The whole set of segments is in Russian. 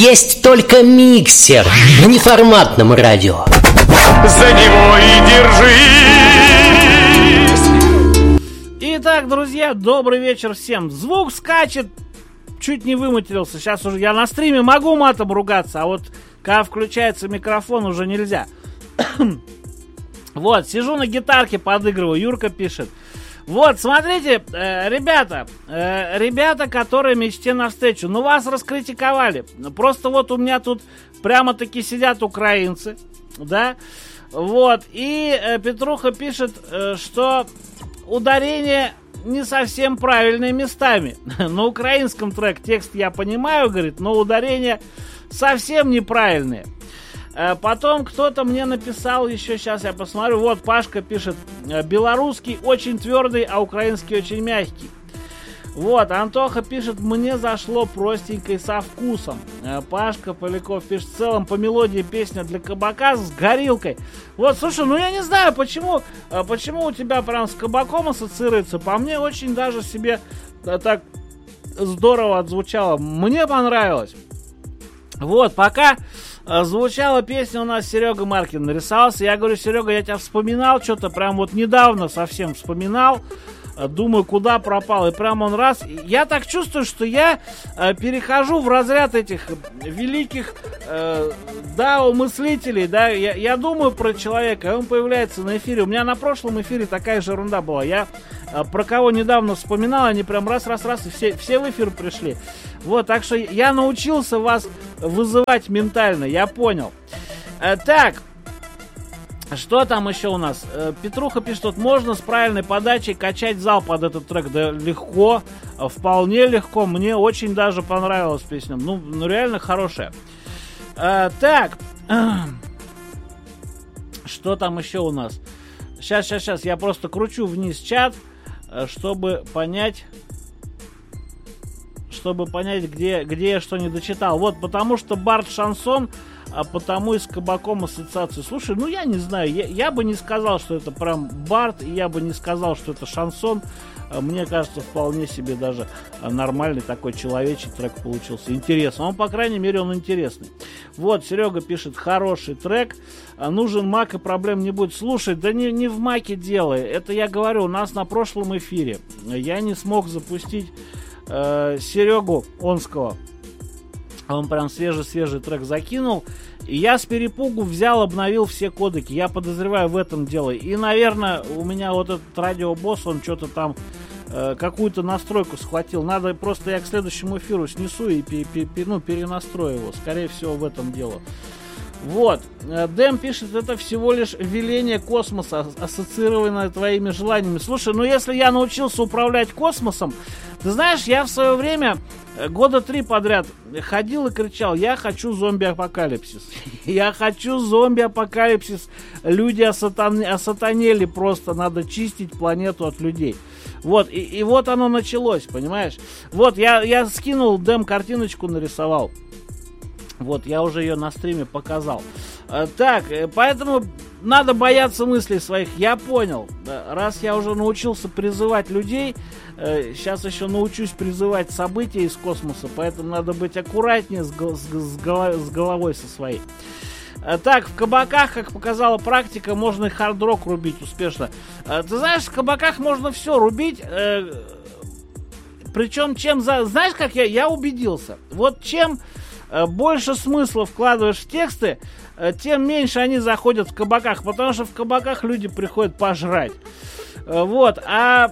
есть только миксер на неформатном радио. За него и держись. Итак, друзья, добрый вечер всем. Звук скачет, чуть не выматерился. Сейчас уже я на стриме могу матом ругаться, а вот когда включается микрофон, уже нельзя. Вот, сижу на гитарке, подыгрываю. Юрка пишет. Вот, смотрите, ребята, которые мечте навстречу. Ну, вас раскритиковали. Просто вот у меня тут прямо-таки сидят украинцы, да. Вот, и Петруха пишет, что ударение не совсем правильные местами. На украинском текст я понимаю, говорит, но ударения совсем неправильные. Потом кто-то мне написал еще, сейчас я посмотрю. Вот Пашка пишет, белорусский очень твердый, а украинский очень мягкий. Вот, Антоха пишет, мне зашло простенько и со вкусом. Пашка Поляков пишет, в целом по мелодии песня для кабака с горилкой. Вот, слушай, ну я не знаю, почему у тебя прям с кабаком ассоциируется. По мне очень даже себе так здорово отзвучало. Мне понравилось. Вот, пока звучала песня, у нас Серега Маркин нарисовался. Я говорю, Серега, я тебя вспоминал, что-то прям вот недавно совсем вспоминал. Думаю, куда пропал. И прям он раз. Я так чувствую, что я перехожу в разряд этих великих мыслителей. Да? Я думаю про человека, и он появляется на эфире. У меня на прошлом эфире такая же ерунда была. Я про кого недавно вспоминал, они прям раз, и все в эфир пришли. Вот, так что я научился вас вызывать ментально, я понял. Так. Что там еще у нас? Петруха пишет, вот можно с правильной подачей качать зал под этот трек. Да легко, вполне легко. Мне очень даже понравилась песня. Ну реально хорошая. Так. Что там еще у нас? Сейчас. Я просто кручу вниз чат, чтобы понять, где я что не дочитал. Вот, потому что Барт Шансон, а потому и с кабаком ассоциацию. Слушай, ну я не знаю, я бы не сказал, что это прям Барт, и я бы не сказал, что это шансон. Мне кажется, вполне себе даже нормальный такой человечий трек получился. Интересный. Он, по крайней мере, он интересный. Вот, Серега пишет, хороший трек. Нужен мак, и проблем не будет. Слушай, да не в маке дело. Это я говорю, у нас на прошлом эфире я не смог запустить Серегу Онского. Он прям свежий трек закинул. И я с перепугу взял, обновил все кодеки. Я подозреваю, в этом дело. И, наверное, у меня вот этот радиобосс, он что-то там какую-то настройку схватил. Надо просто, я к следующему эфиру снесу и перенастрою его. Скорее всего, в этом дело. Вот. Дэм пишет, это всего лишь веление космоса, ассоциированное твоими желаниями. Слушай, ну если я научился управлять космосом, ты знаешь, я в свое время года 3 подряд ходил и кричал, я хочу зомби-апокалипсис. Я хочу зомби-апокалипсис. Люди осатанели просто, надо чистить планету от людей. Вот, и вот оно началось, понимаешь? Вот, я скинул Дэм картиночку, нарисовал. Вот, я уже ее на стриме показал. Так, поэтому надо бояться мыслей своих. Я понял. Раз я уже научился призывать людей, сейчас еще научусь призывать события из космоса. Поэтому надо быть аккуратнее с головой со своей. Так, в кабаках, как показала практика, можно и хард-рок рубить успешно. Ты знаешь, в кабаках можно все рубить. Причем, знаешь, как я убедился? Вот чем больше смысла вкладываешь в тексты, тем меньше они заходят в кабаках, потому что в кабаках люди приходят пожрать. Вот, а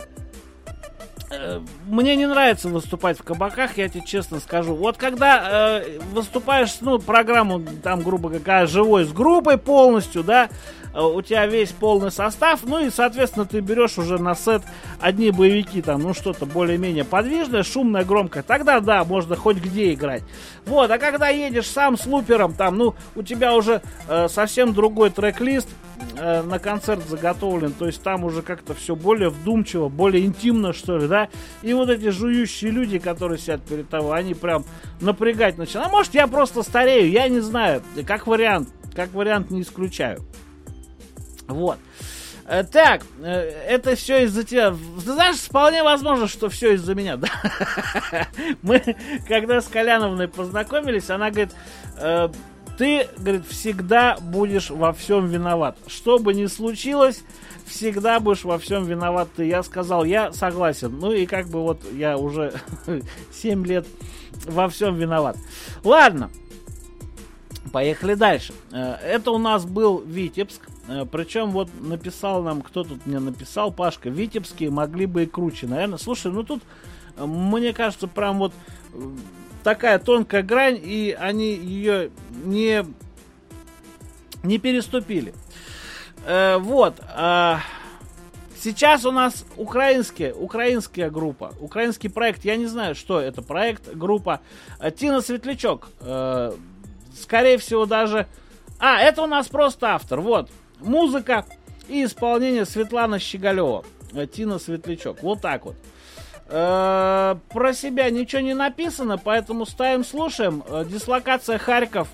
мне не нравится выступать в кабаках, я тебе честно скажу. Вот когда выступаешь, программу, там, грубо говоря, живой с группой полностью, да, у тебя весь полный состав, и, соответственно, ты берешь уже на сет одни боевики, там, что-то более-менее подвижное, шумное, громкое, тогда, да, можно хоть где играть. Вот, а когда едешь сам с лупером, там, у тебя уже совсем другой трек-лист на концерт заготовлен, то есть там уже как-то все более вдумчиво, более интимно, что ли, да, и вот эти жующие люди, которые сидят перед тобой, они прям напрягать начинают. А может, я просто старею, я не знаю, как вариант не исключаю. Вот. Так, это все из-за тебя. Ты знаешь, вполне возможно, что все из-за меня. Да? Мы, когда с Коляновной познакомились, она говорит, ты, говорит, всегда будешь во всем виноват. Что бы ни случилось, всегда будешь во всем виноват ты. Я сказал, я согласен. Ну и как бы вот я уже 7 лет во всем виноват. Ладно. Поехали дальше. Это у нас был Витебск. Причем вот написал нам, кто тут мне написал, Пашка, витебские могли бы и круче, наверное. Слушай, ну тут, мне кажется, прям вот такая тонкая грань, и они ее не переступили. Вот. Сейчас у нас украинская группа, украинский проект. Я не знаю, что это проект, группа. Тина Светлячок. Скорее всего, даже... это у нас просто автор. Вот. Музыка и исполнение Светлана Щеголева. Тина Светлячок. Вот так вот. Про себя ничего не написано, поэтому ставим, слушаем. Дислокация Харьков.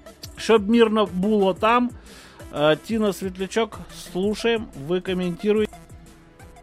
Чтоб мирно было там. Тина Светлячок. Слушаем. Вы комментируете.